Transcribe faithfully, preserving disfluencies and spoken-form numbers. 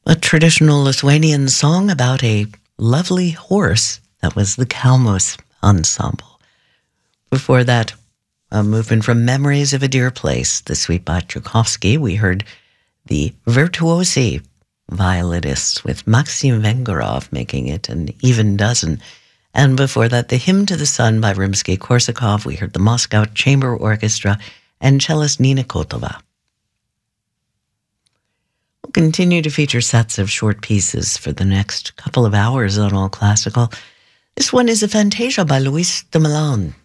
A traditional Lithuanian song about a lovely horse. That was the Kalmus Ensemble. Before that, a movement from Memories of a Dear Place, the suite by Tchaikovsky. We heard the Virtuosi violinists with Maxim Vengerov making it an even dozen. And before that, the Hymn to the Sun by Rimsky-Korsakov. We heard the Moscow Chamber Orchestra and cellist Nina Kotova. We'll continue to feature sets of short pieces for the next couple of hours on All Classical. This one is a Fantasia by Luis de Milan.